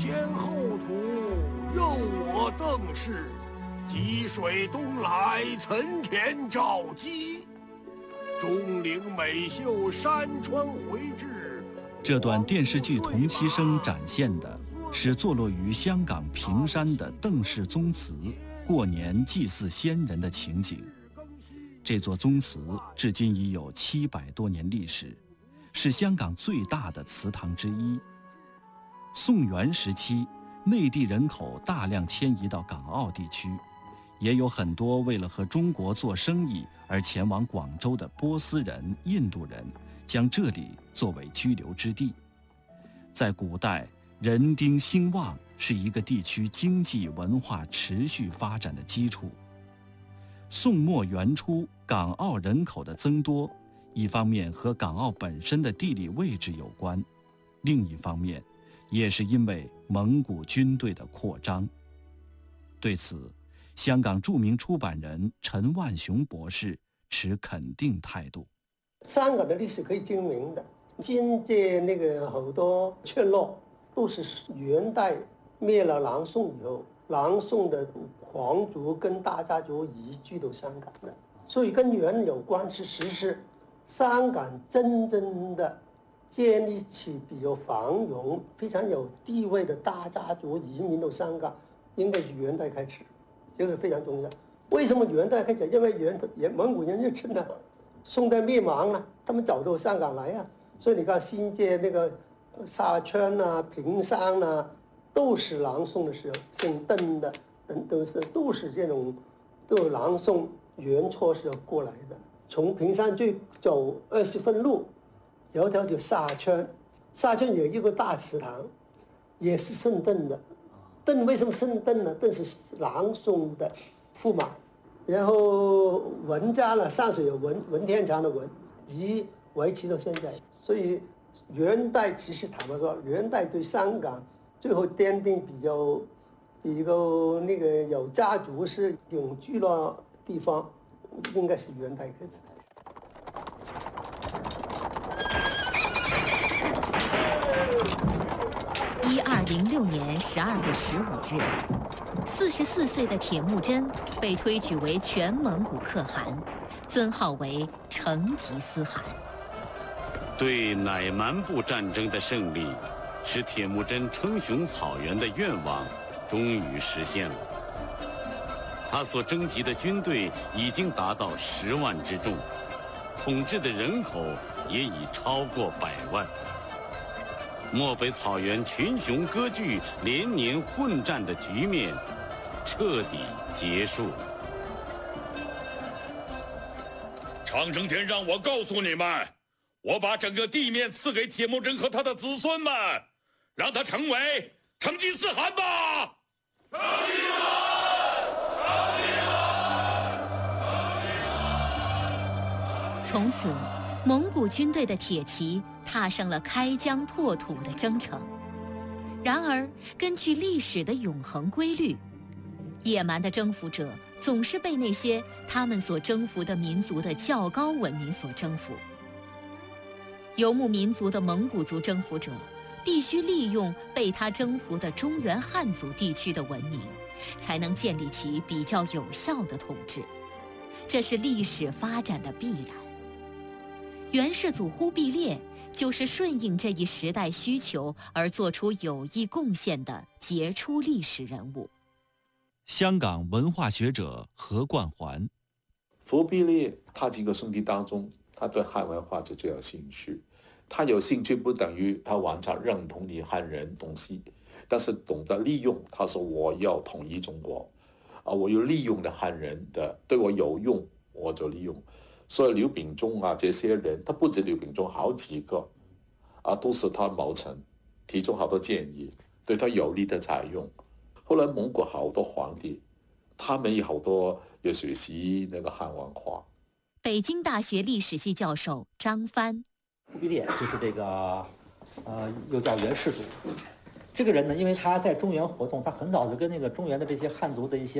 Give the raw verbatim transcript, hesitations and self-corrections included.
先后土，佑我邓氏。积水东来，岑田照基。钟灵美秀，山川回至。 这段电视剧同期声展现的是坐落于香港屏山的邓氏宗祠过年祭祀先人的情景。这座宗祠至今已有七百多年历史，是香港最大的祠堂之一。宋元时期，内地人口大量迁移到港澳地区，也有很多为了和中国做生意而前往广州的波斯人、印度人，将这里作为居留之地。在古代，人丁兴旺是一个地区经济文化持续发展的基础。宋末元初，港澳人口的增多，一方面和港澳本身的地理位置有关，另一方面也是因为蒙古军队的扩张。对此，香港著名出版人陈万雄博士持肯定态度。 香港的历史可以证明的，今届那个好多村落都是元代灭了南宋以后，南宋的皇族跟大家族移居到香港的，所以跟元有关。其实是香港真正的建立起比较繁荣、非常有地位的大家族移民到香港，应该是元代开始，这个非常重要。为什么元代开始？因为元元蒙古人入侵了，宋代灭亡了，他们走到香港来啊。所以你看新界那个沙川啊、屏山啊，都是南宋的时候，姓邓的等都是都是这种，都是南宋元初时候过来的。从屏山就走二十分路，有一条叫沙川，沙川有一个大祠堂，也是姓邓的。邓为什么姓邓呢？邓是南宋的驸马，然后文家呢，上水有文文天祥的文，及维持到现在。所以元代其实坦白说，元代对香港最后奠定比较比较那个有家族式永居了地方，应该是元代开始。 一二零六年十二月十五日，四十四岁的铁木真被推举为全蒙古可汗，尊号为成吉思汗。 对乃蛮部战争的胜利，使铁木真称雄草原的愿望终于实现了。他所征集的军队已经达到十万之众，统治的人口也已超过百万。漠北草原群雄割据、连年混战的局面彻底结束。 长生天让我告诉你们，我把整个地面赐给铁木真和他的子孙们，让他成为成吉思汗吧！成吉思汗，成吉思汗，成吉思汗。 从此，蒙古军队的铁骑踏上了开疆拓土的征程。然而，根据历史的永恒规律，野蛮的征服者总是被那些他们所征服的民族的较高文明所征服。游牧民族的蒙古族征服者必须利用被他征服的中原汉族地区的文明，才能建立起比较有效的统治，这是历史发展的必然。元世祖忽必烈就是顺应这一时代需求而做出有益贡献的杰出历史人物。 香港文化学者何冠环， 忽必烈他几个兄弟当中，他对汉文化就最有兴趣。他有兴趣不等于他完全认同你汉人东西，但是懂得利用。他说我要统一中国，啊，我要利用的汉人的对我有用，我就利用。所以刘秉忠啊这些人，他不止刘秉忠，好几个啊都是他谋臣，提出好多建议，对他有利的采用。后来蒙古好多皇帝，他们有好多也学习那个汉文化。 北京大学历史系教授张帆， 忽必烈就是这个，呃，又叫元世祖。这个人呢，因为他在中原活动，他很早就跟那个中原的这些汉族的一些